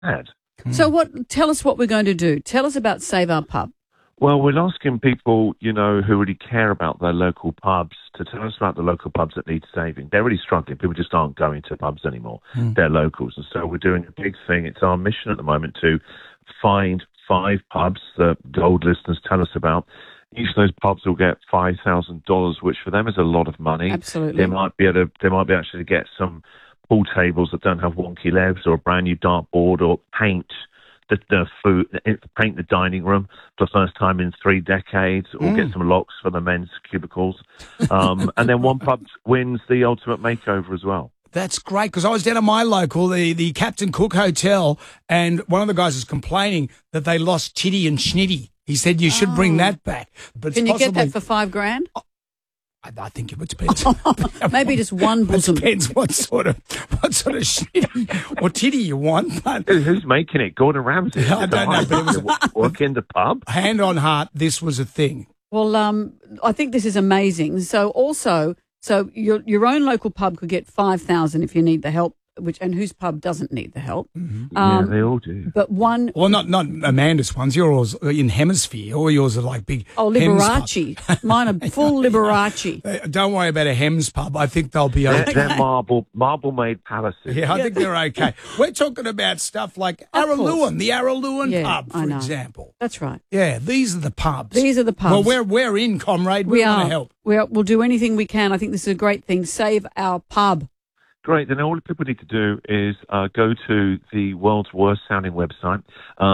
bad. So tell us what we're going to do. Tell us about Save Our Pub. Well, we're asking people, who really care about their local pubs to tell us about the local pubs that need saving. They're really struggling. People just aren't going to pubs anymore. They're locals. And so we're doing a big thing. It's our mission at the moment to find 5 pubs that Gold listeners tell us about. Each of those pubs will get $5,000, which for them is a lot of money. Absolutely. They might be able to get some pool tables that don't have wonky legs, or a brand new dartboard, or paint paint the dining room for the first time in 3 decades, or get some locks for the men's cubicles. And then one pub wins the ultimate makeover as well. That's great, because I was down at my local, the Captain Cook Hotel, and one of the guys was complaining that they lost Chitty and Schnitty. He said you should bring that back. But can you get that for $5,000? I think it would depend. Maybe just one bosom. It depends what sort of schnitty or titty you want. But who's making it? Gordon Ramsay? I don't know, but it was work in the pub. Hand on heart, this was a thing. Well, I think this is amazing. So your own local pub could get $5,000 if you need the help. And whose pub doesn't need the help? Yeah, they all do. But one... Well, not Amanda's ones. Yours are in Hemisphere, or yours are like big... Oh, Liberace. Mine are full Liberace. Don't worry about a Hems pub. I think they'll be okay. They're marble-made palaces. Yeah, I think they're okay. We're talking about stuff like Araluen, the Araluen pub, for example. That's right. Yeah, these are the pubs. These are the pubs. Well, we're in, comrade. We want to help. We'll do anything we can. I think this is a great thing. Save Our Pub. Great. Then all people need to do is go to the world's worst sounding website,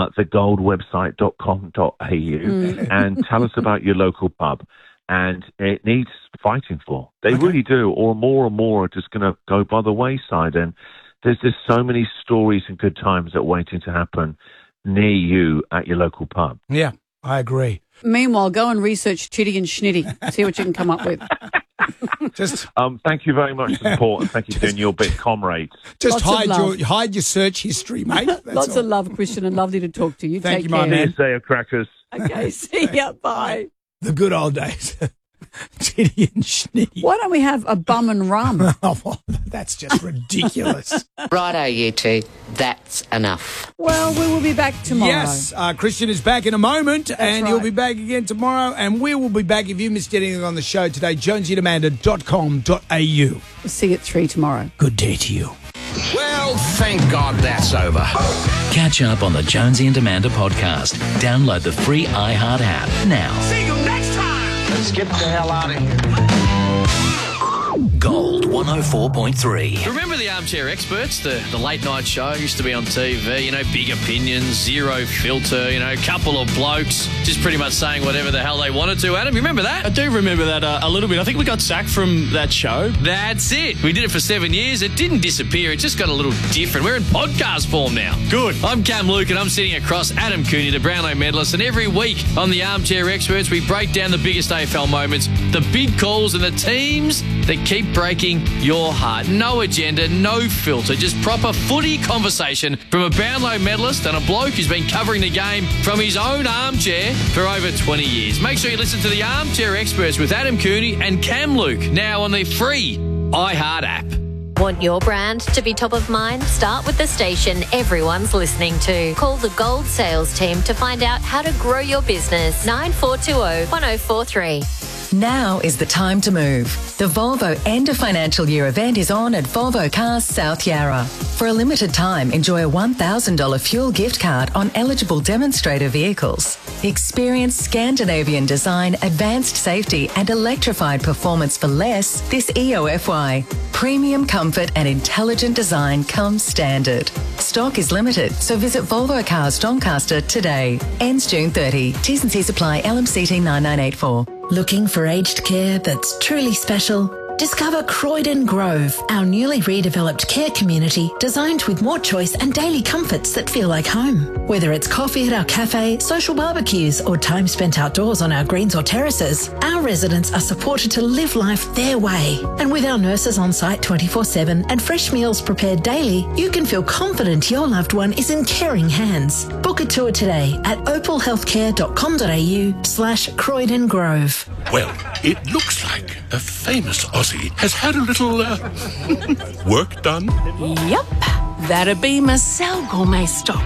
thegoldwebsite.com.au, and tell us about your local pub. And it needs fighting for. They really do, or more and more are just going to go by the wayside. And there's just so many stories and good times that are waiting to happen near you at your local pub. Yeah, I agree. Meanwhile, go and research Chitty and Schnitty. See what you can come up with. Thank you very much for the support, and thank you for doing your bit, comrades. Just hide your search history, mate. Lots of love, Christian, and lovely to talk to you. Thank Take you, care. my man. Day of crackers. Okay, see ya. Bye. The good old days. Chitty and Schnitty. Why don't we have a bum and rum? Oh, that's just ridiculous. Righto, you two. That's enough. Well, we will be back tomorrow. Yes, Christian is back in a moment, and he'll be back again tomorrow, and we will be back if you missed anything on the show today, jonesyandamanda.com.au. We'll see you at 3 tomorrow. Good day to you. Well, thank God that's over. Catch up on the Jonesy and Amanda podcast. Download the free iHeart app now. See you next time. Let's get the hell out of here. Gold 104.3. Remember the Armchair Experts, the late night show used to be on TV, big opinions, zero filter, a couple of blokes just pretty much saying whatever the hell they wanted to. Adam, you remember that? I do remember that a little bit. I think we got sacked from that show. That's it. We did it for 7 years. It didn't disappear. It just got a little different. We're in podcast form now. Good. I'm Cam Luke, and I'm sitting across Adam Cooney, the Brownlow medalist, and every week on the Armchair Experts, we break down the biggest AFL moments, the big calls, and the teams that keep breaking your heart. No agenda, no filter, just proper footy conversation from a Brownlow medalist and a bloke who's been covering the game from his own armchair for over 20 years. Make sure you listen to the Armchair Experts with Adam Cooney and Cam Luke, now on the free iHeart app. Want your brand to be top of mind? Start with the station everyone's listening to. Call the Gold sales team to find out how to grow your business. 9420 1043. Now is the time to move. The Volvo End of Financial Year event is on at Volvo Cars South Yarra. For a limited time, enjoy a $1,000 fuel gift card on eligible demonstrator vehicles. Experience Scandinavian design, advanced safety and electrified performance for less this EOFY. Premium comfort and intelligent design comes standard. Stock is limited, so visit Volvo Cars Doncaster today. Ends June 30. T's and C's apply. LMCT 9984. Looking for aged care that's truly special? Discover Croydon Grove, our newly redeveloped care community designed with more choice and daily comforts that feel like home. Whether it's coffee at our cafe, social barbecues, or time spent outdoors on our greens or terraces, our residents are supported to live life their way. And with our nurses on site 24/7 and fresh meals prepared daily, you can feel confident your loved one is in caring hands. Book a tour today at opalhealthcare.com.au/Croydon Grove. Well, it looks like a famous Aussie has had a little work done. Yup. That'd be my Cell Gourmet stock.